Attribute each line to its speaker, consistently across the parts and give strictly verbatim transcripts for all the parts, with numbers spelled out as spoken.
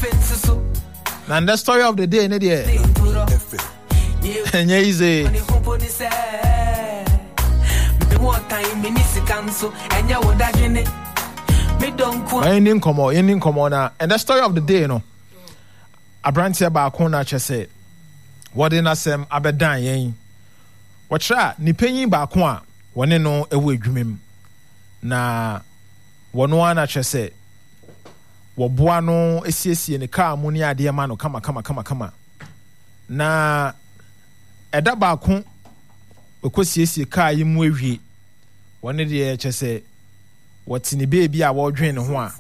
Speaker 1: And the story of the day, ne dear. Enye easy. I didn't come on, didn't come on now. And the story of the day, you know. Abrantia ba akona chese. What in asem abedan yen. Watra ni penyin ba akon a wone no ewo adwumem. Na wono ana chese. Woboa no esiesie ne car mu ne ade ma no kama kama kama kama. Na eda ba akon ekosiesie car yi mu awie. Wone de chese watini baby a wodwen ne ho a.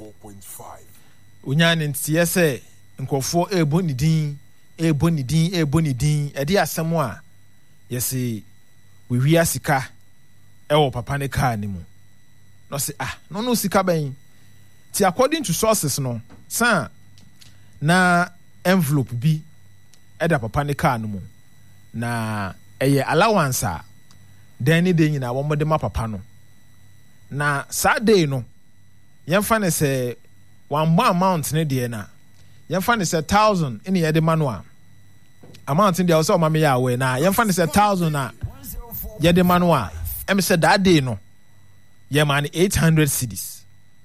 Speaker 1: Onya ne ntie se nkofo ebo ni din ebo ni din ebo ni din e de asem a yesi we wi asika e wo papa ne car ni mu no se ah no no sika ben ti according to sources no san na envelope bi e da papa ne car no mu na eye allowance a den ni de nyina wo mo de ma papa no na Saturday no yemfa ne se one more amount ne de na yemfa ne se one thousand in ye de manual amount in de also ma me ya we na yemfa ne se one thousand na ye de manual em se that day no ye man eight hundred cedis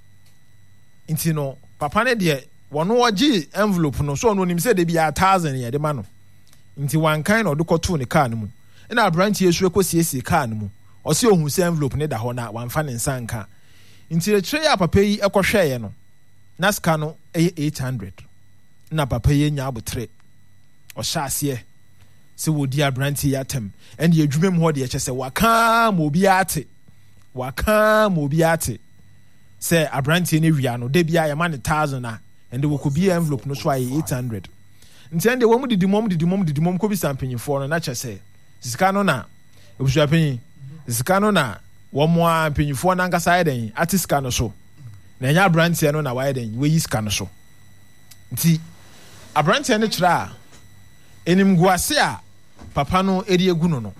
Speaker 1: inti no papa ne de wono ogi envelope no so no nim se de bi one thousand ye de manu inti one kind no do koto ne car no mu na branch yesu ekosiesie car no mu o se ohun se envelope ne da ho na wan fa ne nsanka inti re tre ya papa yi ekohwe ye no na ska no e eight hundred na papa ye nya abotre o shaase se wodi abranti yatem and ye dwumem ho de ye chese waka mo bi ate waka mo bi ate se abranti ne wia no de bia ye man one thousand na and we could be envelope no so eight hundred ntende wo mu didi mom didi mom didi mom ko bi sampanyifo no na chese sika no na obusu apanyi sika no na wo mo ampanyifo na nkasa ye den ate sika no so na nya abranti no na wa ye den we yi sika no so nti abranti ne kira enim guase a papa no eri egu no no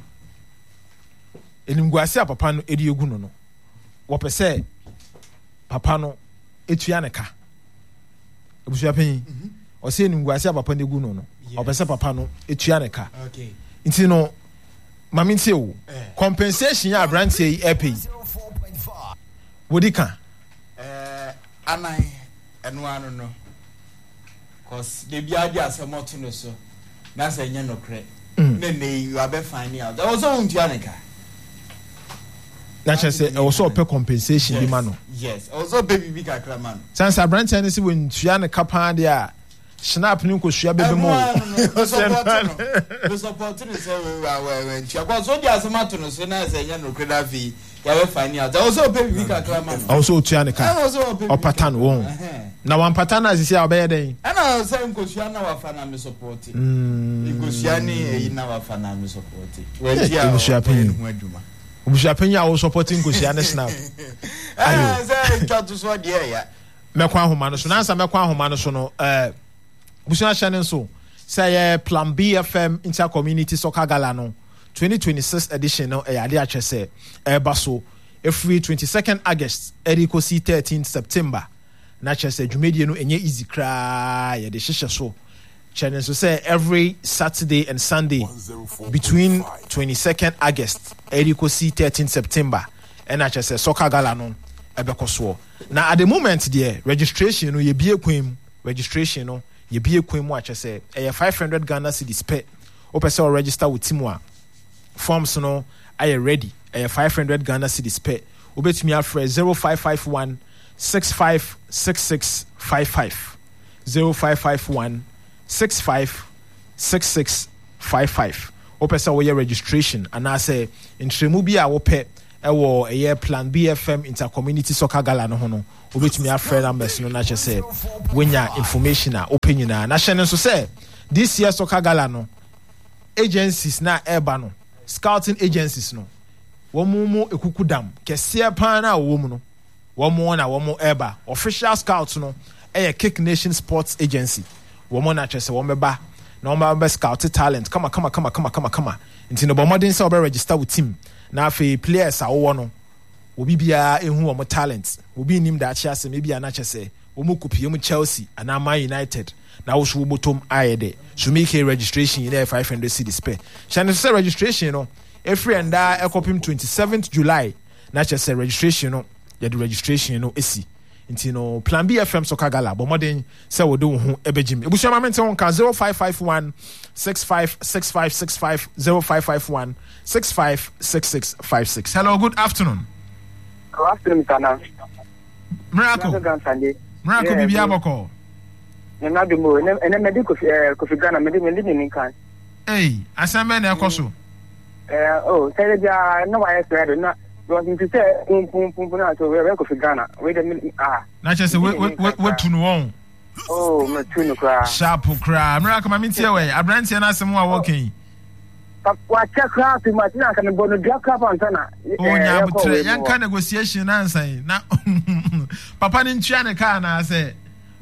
Speaker 1: enim guase a papa no eri egu no no wo pese papa no etua ne ka obusu apanyi o se enim guase a papa no egu no no o pese papa no etua ne ka okay nti no mami nti o compensation ya abranti e epi wodi ka
Speaker 2: eh anan eno anu no cause they be adi asemoto no so na say nya no kre na na you abe find out there was on Janica
Speaker 1: na chese e was pay compensation bi ma no
Speaker 2: yes also baby big akra man
Speaker 1: sans abranti ani se won tua ne kapa de a snap ni ko sua bebe mo
Speaker 2: no support no say we we tua cause so dia asemoto no so na say nya no kre da fi ya we find out there also baby big akra man
Speaker 1: also tua ne ka o pattern won na one pattern as say obey den
Speaker 2: ana say nkosua na wafa na me support nkosua ni eyi na wafa na me support we dia nkosua pen ho adwuma nkosua pen ya wo support nkosua ne snap
Speaker 1: ayo
Speaker 2: say twatu so de ya
Speaker 1: mekwa ahoma no so na ansa mekwa ahoma no so no eh busua channel so say Plan B F M Inter Community Soccer Gala no twenty twenty-six edition no e ade atwese e ba so every twenty-second August eriko si thirteenth September na chese dwumedie no enye easy kra ye de hihye so channel so say every Saturday and Sunday between twenty-second August eriko si thirteenth September and na chese Soccer Gala no e be koso na at the moment there registration no ye bie kwem registration no ye bie kwem mu achese e five hundred Ghana cedis per opese or register with Timwa forms no are ready e five hundred Ghana cedis per obetumi afre zero five five one six five six six five five zero five five one six five six six five five opese wo ye registration and I say intremu bi a wo pe ewo eye Plan B F M Inter Community Soccer Gala no ho no obetumi afre numbers no na che say wenya information a open na na hye nso say this year Soccer Gala no agencies na eba no scouting agencies no wo mu mu ekukudam kese pa na wo mu no wo mu na wo mu eba official scouts no eh Kick Nation Sports Agency wo mu na chese wo meba na wo meba scout talent kama kama kama kama kama kama nti no bomodin say obe register with team na afi players a wo no obi bia ehu wo talent obi nim da chia se maybe na chese omo kopi omo Chelsea and Man United na wo so botom ayede so make registration in five hundred cedis pay channel say registration no every and that ekopim twenty-seventh July na say registration no ya the registration no esi nti no plan B F M Soccer Gala but modern say we do ho ebejim ebusia mamente won ka zero five five one six five six five six five zero five five one six five six six five six. Hello, good afternoon.
Speaker 3: Good afternoon, Sana.
Speaker 1: Miracle. Miracle bibi aboko.
Speaker 3: Na do mo na na me de ko Kofi Ghana me de me de ni kan.
Speaker 1: Eh, asambe na ekoso.
Speaker 3: Eh oh, say dia na wa expert na want to say pum pum pum na to we Kofi Ghana. We de ah.
Speaker 1: Na che say we we we tunu won.
Speaker 3: Oh, me tunu kra.
Speaker 1: Sharp kra. Miracle ma mintie we. Abrantie na asem wa working.
Speaker 3: Wa check out to Martina kan bono dia kra pa ntana.
Speaker 1: Oh, nya butre yanka negotiation na nsan na papa ni ntua ne ka na say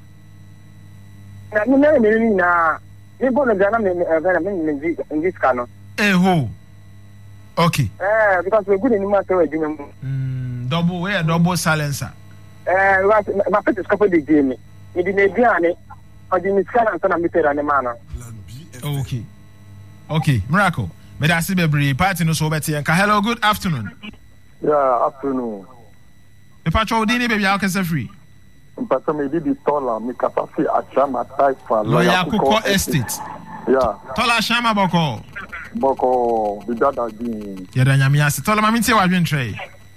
Speaker 3: na ni na ni na ni bono dia na me vera me ni this kano.
Speaker 1: Eh ho. Okay.
Speaker 3: Eh, because we good in matter we do.
Speaker 1: Mm, double we double silencer.
Speaker 3: Eh, my pet is couple de game. Ni di na biane, o di miskana ntana mitera ne mana.
Speaker 1: Okay. Okay, Miracle. Me da sibe bre party no so beti enka. Hello, good afternoon.
Speaker 4: Yeah, afternoon.
Speaker 1: Me patrol dini baby how can say free?
Speaker 4: Mpasa me di tola me kapasi achama taifa
Speaker 1: Lawyer Kuko Estate.
Speaker 4: Yeah.
Speaker 1: Tola shama boko.
Speaker 4: Boko bidada din.
Speaker 1: Ya da nyame ase. Tola mami ntie wadwen tre.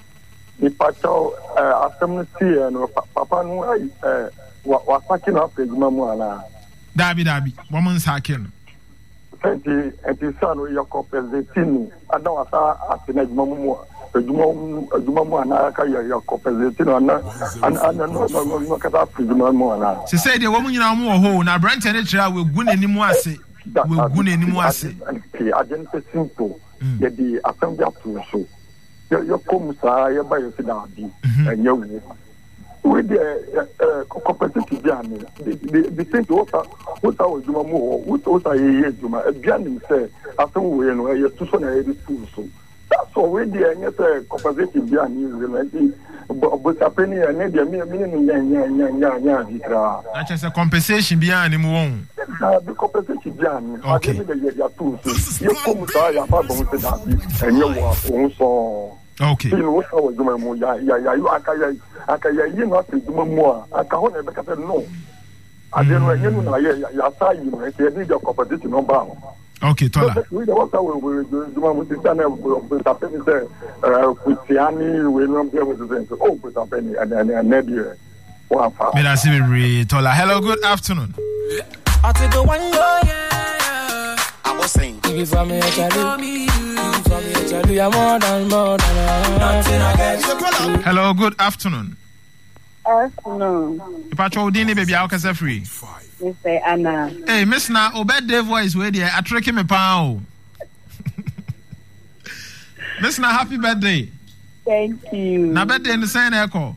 Speaker 4: Ni patrol eh assemblea no papa no eh wa wa saki na pejuma mu ana.
Speaker 1: Dabi dabi. Wo mun saki no.
Speaker 4: Enti enti sano yako pezetini ada wasa asina juma mu juma juma mu ana ka yako pezetini ana ana no no no ka juma mu ana.
Speaker 1: Se say de wo mun nyina mu ho na branch ne tira we gu nanimu ase. We gu nanimu ase.
Speaker 4: Enti agent simple. Ye di assembly to so. Yo kom sa ye ba yo sida bi enye wu. We the competitive biane the the thing what what our juma mu what what ye juma biane say asan we no ye to so na ye school so that's all we the enye say competitive biane but apeni ene dia me me nya nya nya nya nya dikra
Speaker 1: na che say compensation biane mu won
Speaker 4: na the competitive biane
Speaker 1: okay
Speaker 4: the ye ya to so ye kom sa ya fa bon se da bi enye wa on so
Speaker 1: okay
Speaker 4: you what our juma mu ya ya ya you akaya akaya yi no atejuma mu a aka ho na be ka no ade no enye no na ya ya sa yi no e dey the competition number.
Speaker 1: Okay, Tola.
Speaker 4: We the what we juma mu ti sana we ta pe say eh Kutiani we no be able to say oh we ta pe ni and and na dia wa fa.
Speaker 1: Me da see me Tola. Hello, good afternoon.
Speaker 5: I take the one go yeah. I was saying if you from me Charlie. You're more than more than
Speaker 1: hello, good afternoon.
Speaker 3: Afternoon.
Speaker 1: Patrol dini baby how can say free?
Speaker 3: Mister Anna.
Speaker 1: Hey, Miss Na obed the voice we there attracting me pa. Miss Na happy birthday.
Speaker 3: Thank you.
Speaker 1: Na birthday in the same echo.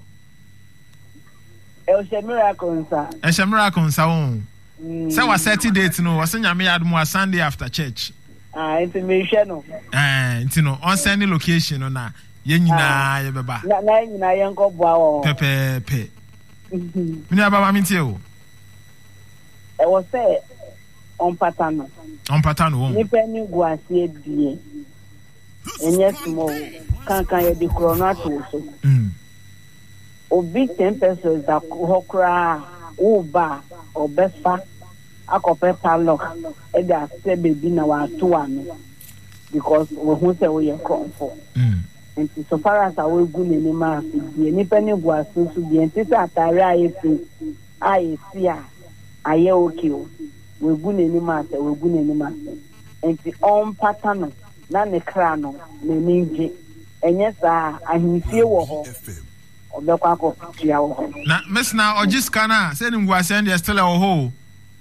Speaker 3: E o miracle sir.
Speaker 1: E she miracle sir won. Say was thirty dates no, was nyame admo Sunday after church.
Speaker 3: Ah, information no.
Speaker 1: Eh, nti no on send location no na ye nyina ye beba.
Speaker 3: Na na nyina ye nko boa wo.
Speaker 1: Pepe pe. Mini aba ma mintie o.
Speaker 3: E wo say on patano.
Speaker 1: On patano wo.
Speaker 3: Ni pe ni guasie die. Enye smo kan kan ye di corona to so.
Speaker 1: Mm.
Speaker 3: Obi ten pesos da hokra wo ba obefa akope padlock e da se baby na wa to ano because we hu say we comfort
Speaker 1: mm
Speaker 3: and so far as we gu ni ma die ni pe ni gu aso so die nti sa atare aye fi aye si a aye okay o we gu ni ma se we gu ni ma se nti on pattern na ne kra no na ninje enye sa ahimfie wo ho obekwa ko tia wo ho
Speaker 1: na Miss Na ojiska na say ni gu ase ndi still wo ho